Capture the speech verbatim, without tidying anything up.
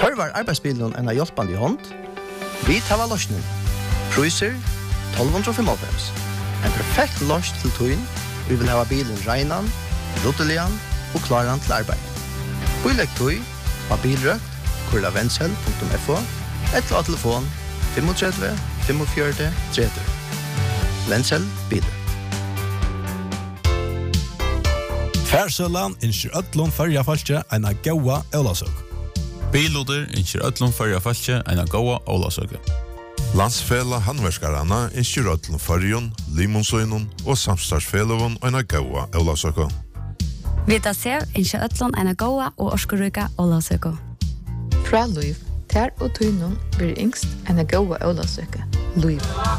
Tørvar arbeidsbilen en av hjelpende hånd? Vi tar løsningen. Priser tolv hundre og femogfem. En perfekt løs til tøyen. Vi vil ha bilen regnan, ruttelian og klaran til arbeid. Bilegg tøy av bilrøkt, kurla vendsel punktum f o, eller av telefon tre fem fem fire fem tre tre. Vendsel biler. Færsølan innskjer ødlån førja falskje en av gåa Ålasøk. Biloder innskjer ødlån førja falskje en av gåa Ålasøk. Landsfela handverkarana innskjer ødlån førjon, limonsøynun og samstagsfelovun en av gåa Ålasøk. Vita sev innskjer ødlån en av gåa og orskuryka Ålasøk. Fra Luiv, ter og tøynun blir yngst en av gåa Ålasøk. Luiv.